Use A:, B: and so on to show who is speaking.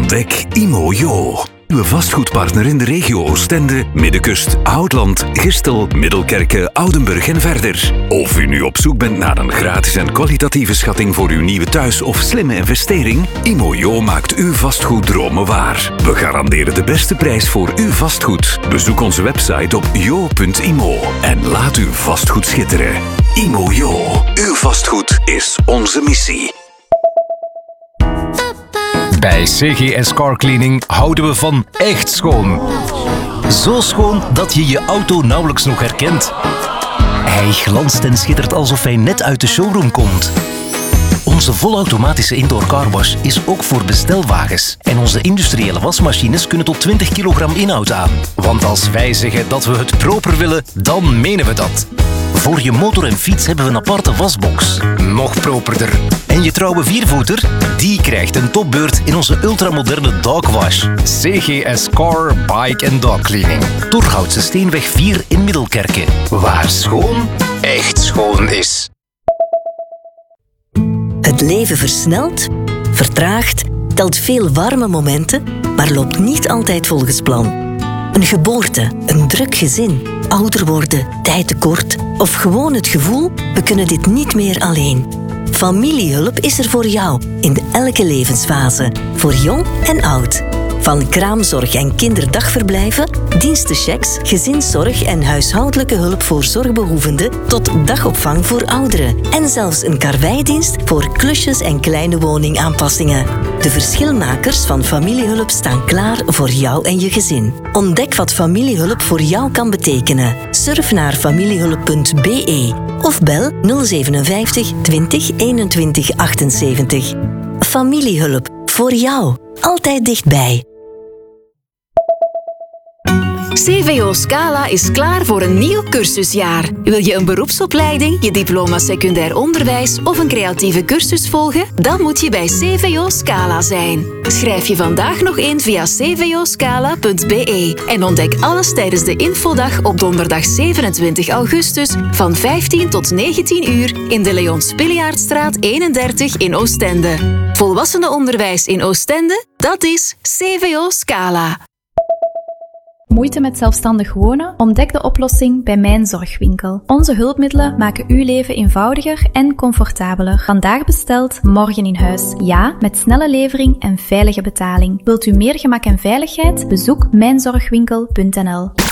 A: Ontdek Imo-Jo. Uw vastgoedpartner in de regio Oostende, Middenkust, Oudland, Gistel, Middelkerke, Oudenburg en verder. Of u nu op zoek bent naar een gratis en kwalitatieve schatting voor uw nieuwe thuis of slimme investering, Imo-Jo maakt uw vastgoeddromen waar. We garanderen de beste prijs voor uw vastgoed. Bezoek onze website op jo.imo en laat uw vastgoed schitteren. Imo-Jo, uw vastgoed is onze missie.
B: Bij CGS Car Cleaning houden we van echt schoon. Zo schoon dat je je auto nauwelijks nog herkent. Hij glanst en schittert alsof hij net uit de showroom komt. Onze volautomatische indoor carwash is ook voor bestelwagens. En onze industriële wasmachines kunnen tot 20 kilogram inhoud aan. Want als wij zeggen dat we het proper willen, dan menen we dat. Voor je motor en fiets hebben we een aparte wasbox. Nog properder. En je trouwe viervoeter? Die krijgt een topbeurt in onze ultramoderne dogwash. CGS Car, Bike en Dog Cleaning. Torhoutse Steenweg 4 in Middelkerke. Waar schoon echt schoon is.
C: Het leven versnelt, vertraagt, telt veel warme momenten, maar loopt niet altijd volgens plan. Een geboorte, een druk gezin, ouder worden, tijdtekort of gewoon het gevoel, we kunnen dit niet meer alleen. Familiehulp is er voor jou in elke levensfase, voor jong en oud. Van kraamzorg en kinderdagverblijven, dienstenchecks, gezinszorg en huishoudelijke hulp voor zorgbehoevenden tot dagopvang voor ouderen. En zelfs een karweidienst voor klusjes en kleine woningaanpassingen. De verschilmakers van Familiehulp staan klaar voor jou en je gezin. Ontdek wat Familiehulp voor jou kan betekenen. Surf naar familiehulp.be of bel 057 20 21 78. Familiehulp, voor jou. Altijd dichtbij.
D: CVO Scala is klaar voor een nieuw cursusjaar. Wil je een beroepsopleiding, je diploma secundair onderwijs of een creatieve cursus volgen? Dan moet je bij CVO Scala zijn. Schrijf je vandaag nog in via cvoscala.be en ontdek alles tijdens de infodag op donderdag 27 augustus van 15 tot 19 uur in de Leon Spiljaardstraat 31 in Oostende. Volwassenenonderwijs in Oostende, dat is CVO Scala.
E: Moeite met zelfstandig wonen? Ontdek de oplossing bij Mijn Zorgwinkel. Onze hulpmiddelen maken uw leven eenvoudiger en comfortabeler. Vandaag besteld, morgen in huis. Ja, met snelle levering en veilige betaling. Wilt u meer gemak en veiligheid? Bezoek mijnzorgwinkel.nl.